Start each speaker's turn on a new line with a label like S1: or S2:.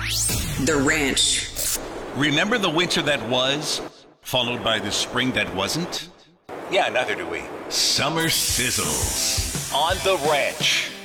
S1: The Ranch.
S2: Remember the winter that was, followed by the spring that wasn't?
S3: Yeah, neither do we.
S2: Summer sizzles
S3: On The Ranch.